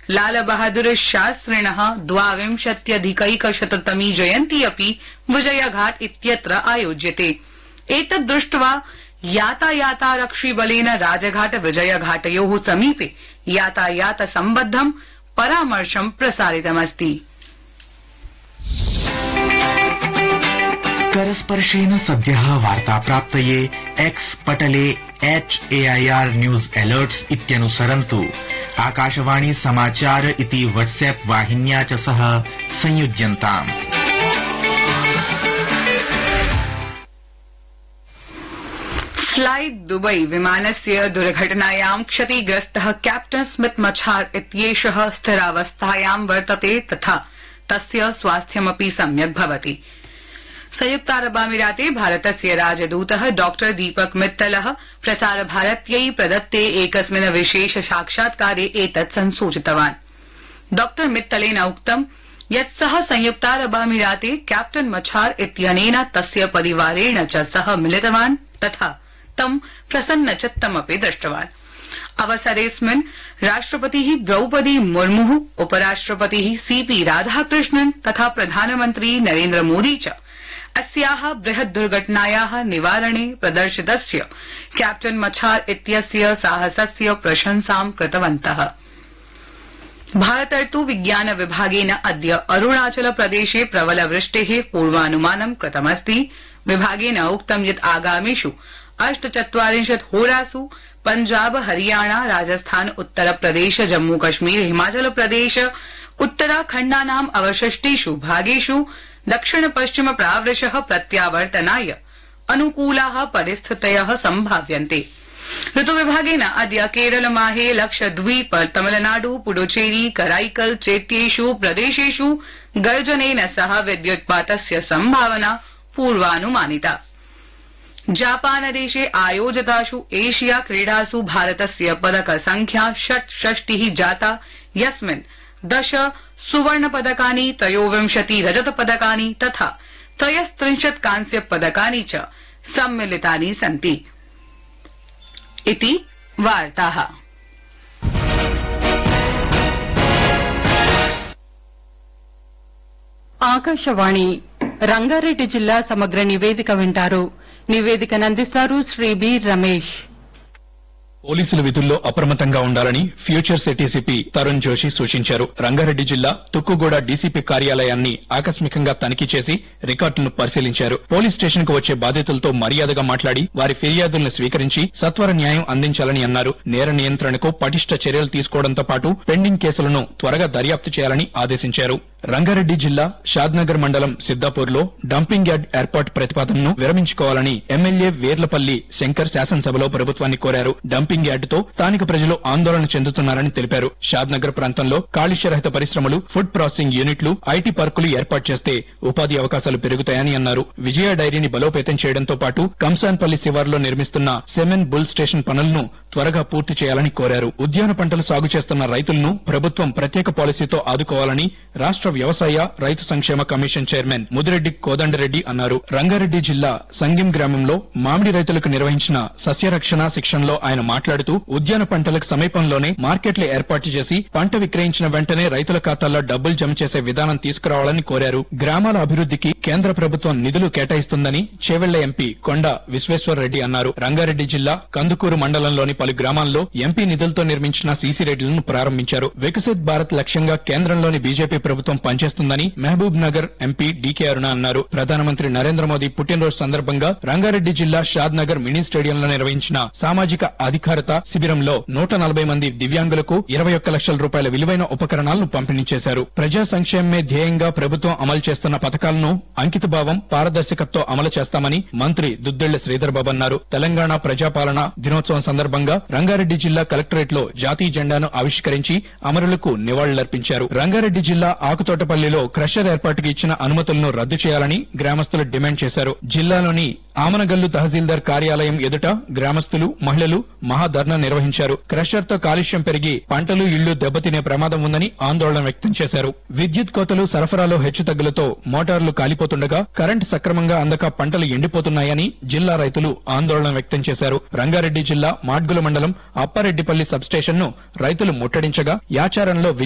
लाल बहादुर शास्त्रिणः 22अधिकैकशततमी जयन्ती अपि विजयघाट इत्यत्र आयोज्यते। एतद् दृष्ट्वा यातायातारक्षिबलेन राजघाट विजयघाटयोः समीपे यातायात सम्बद्धं परामर्शं प्रसारितमस्ति। करस्पर्शेन सद्यः वार्ता प्राप्तये एक्स पटले HAIR न्यूज अलर्ट्स इत्यनुसरन्तु आकाशवाणी समाचार इति व्हाट्सएप वाहिन्या च सह संयुज्यन्ताम्। फ्लाइट दुबई विमानस्य दुर्घटनायां क्षतिग्रस्तः कैप्टन स्मिथ मछार इत्येषः स्थिरावस्थायां वर्तते तथा तस्य स्वास्थ्यमपि सम्यक् भवति। संयुक्तारबामीराते भारतस्य राजदूतः डॉक्टर दीपक मित्तलः प्रसारभारत्यै प्रदत्ते एकस्मिन् विशेष साक्षात्कारे एतत् संसूचितवान्। डॉक्टर मित्तलेन उक्तं यत् सः संयुक्तारबामीराते कैप्टन मछार इत्यनेन तस्य परिवारेण च सह मिलितवान् तथा तं प्रसन्नचित्तमपि दृष्टवान्। अवसरेऽस्मिन् राष्ट्रपतिः द्रौपदी मुर्मुः, उपराष्ट्रपतिः CP राधाकृष्णन् तथा प्रधानमन्त्री नरेन्द्र मोदी च अस्याः बृहत् दुर्घटनायाः निवारणे प्रदर्शितस्य कैप्टन मछार इत्यस्य साहसस्य प्रशंसां कृतवन्तः। भारतर्तु विज्ञान विभागेन अद्य अरुणाचल प्रदेशे प्रबलवृष्टेः पूर्वानुमानं कृतमस्ति। विभागेन उक्तं यत् आगामिषु 48 होरासु पंजाब, हरियाणा, राजस्थान, उत्तरप्रदेश, जम्मू कश्मीर, हिमाचल प्रदेश, उत्तराखण्डानाम् अवशिष्टेषु भागेषु दक्षिण पश्चिम प्रावृशः प्रत्यावर्तनाय अनुकूलाः परिस्थितयः सम्भाव्यन्ते। ऋतुविभागेन अद्य केरल, माहे, लक्षद्वीप, तमिलनाडु, पुडुचेरी, कराईकल चेत्येषु प्रदेशेषु गर्जनेन सह विद्युत्पातस्य सम्भावना पूर्वानुमानिता। जापानदेशे आयोजितासु एशिया क्रीडासु भारतस्य पदक संख्या 66 जाता, यस्मिन् 10 सुवर्णपदकानि, 23 रजतपदकानि तथा 33 कांस्यपदकानि च सम्मिलितानि सन्ति। इति वार्ताः। ఆకాశవాణి రంగారెడ్డి జిల్లా సమగ్ర నివేదిక వింటారు. నివేదికనందిస్తారు శ్రీ బి రమేష్. పోలీసుల విధుల్లో అప్రమత్తంగా ఉండాలని ఫ్యూచర్ సిటీసీపీ తరుణ్ జోషి సూచించారు. రంగారెడ్డి జిల్లా తుక్కుగూడ డీసీపీ కార్యాలయాన్ని ఆకస్మికంగా తనిఖీ చేసి రికార్డులను పరిశీలించారు. పోలీస్ స్టేషన్ కు వచ్చే బాధితులతో మర్యాదగా మాట్లాడి వారి ఫిర్యాదులను స్వీకరించి సత్వర న్యాయం అందించాలని అన్నారు. నేర నియంత్రణకు పటిష్ట చర్యలు తీసుకోవడంతో పాటు పెండింగ్ కేసులను త్వరగా దర్యాప్తు చేయాలని ఆదేశించారు. రంగారెడ్డి జిల్లా షాద్నగర్ మండలం సిద్దాపూర్లో డంపింగ్ యార్డ్ ఏర్పాటు ప్రతిపాదనను విరమించుకోవాలని ఎమ్మెల్యే వేర్లపల్లి శంకర్ శాసనసభలో ప్రభుత్వాన్ని కోరారు. డంపింగ్ యార్డుతో స్థానిక ప్రజలు ఆందోళన చెందుతున్నారని తెలిపారు. షాద్నగర్ ప్రాంతంలో కాలుష్యరహిత పరిశ్రమలు, ఫుడ్ ప్రాసెసింగ్ యూనిట్లు, ఐటీ పార్కులు ఏర్పాటు చేస్తే ఉపాధి అవకాశాలు పెరుగుతాయని అన్నారు. విజయ డైరీని బలోపేతం చేయడంతో పాటు కంసాన్పల్లి శివార్లో నిర్మిస్తున్న సెమెన్ బుల్ స్టేషన్ పనులను త్వరగా పూర్తి చేయాలని కోరారు. ఉద్యాన పంటలు సాగు చేస్తున్న రైతులను ప్రభుత్వం ప్రత్యేక పాలసీతో ఆదుకోవాలని రాష్ట్ర వ్యవసాయ రైతు సంక్షేమ కమిషన్ చైర్మన్ ముదిరెడ్డి కోదండరెడ్డి అన్నారు. రంగారెడ్డి జిల్లా సంగెం గ్రామంలో మామిడి రైతులకు నిర్వహించిన సస్యరక్షణ శిక్షణలో ఆయన మాట్లాడుతూ ఉద్యాన పంటలకు సమీపంలోనే మార్కెట్లు ఏర్పాటు చేసి పంట విక్రయించిన వెంటనే రైతుల ఖాతాల్లో డబ్బులు జమ చేసే విధానం తీసుకురావాలని కోరారు. గ్రామాల అభివృద్ధికి కేంద్ర ప్రభుత్వం నిధులు కేటాయిస్తుందని చేవెళ్ల ఎంపీ కొండ విశ్వేశ్వరరెడ్డి అన్నారు. రంగారెడ్డి జిల్లా కందుకూరు మండలంలోని పలు గ్రామాల్లో ఎంపీ నిధులతో నిర్మించిన సీసీ రోడ్లను ప్రారంభించారు. వికసిత్ భారత్ లక్ష్యంగా కేంద్రంలోని బీజేపీ ప్రభుత్వం పనిచేస్తుందని మహబూబ్ నగర్ ఎంపీ డీకే అరుణ అన్నారు. ప్రధానమంత్రి నరేంద్ర మోదీ పుట్టినరోజు సందర్భంగా రంగారెడ్డి జిల్లా షాద్ నగర్ మినీ స్టేడియంలో నిర్వహించిన సామాజిక అధికారత శిబిరంలో 140 మంది దివ్యాంగులకు 21 లక్షల రూపాయల విలువైన ఉపకరణాలను పంపిణీ చేశారు. ప్రజా సంక్షేమమే ధ్యేయంగా ప్రభుత్వం అమలు చేస్తున్న పథకాలను అంకితభావం, పారదర్శకతతో అమలు చేస్తామని మంత్రి దుద్దెళ్ల శ్రీధర్ బాబు అన్నారు. తెలంగాణ ప్రజాపాలన దినోత్సవం సందర్భంగా రంగారెడ్డి జిల్లా కలెక్టరేట్ లో జాతీయ జెండాను ఆవిష్కరించి అమరులకు నివాళులర్పించారు. రంగారెడ్డి జిల్లా ఆకుతోటపల్లిలో క్రషర్ ఏర్పాటుకు ఇచ్చిన అనుమతులను రద్దు చేయాలని గ్రామస్తులు డిమాండ్ చేశారు. జిల్లాలోని ఆమనగల్లు తహసీల్దార్ కార్యాలయం ఎదుట గ్రామస్తులు, మహిళలు మహాధర్నా నిర్వహించారు. క్రషర్ తో కాలుష్యం పెరిగి పంటలు, ఇళ్లు దెబ్బతినే ప్రమాదం ఉందని ఆందోళన వ్యక్తం చేశారు. విద్యుత్ కోతలు, సరఫరాలో హెచ్చుతగ్గులతో మోటార్లు కాలిపోతుండగా కరెంటు సక్రమంగా అందక పంటలు ఎండిపోతున్నాయని జిల్లా రైతులు ఆందోళన వ్యక్తం చేశారు. రంగారెడ్డి జిల్లా మాడ్గుల మండలం అప్పారెడ్డిపల్లి సబ్స్టేషన్ ను రైతులు ముట్టడించగా యాచారంలో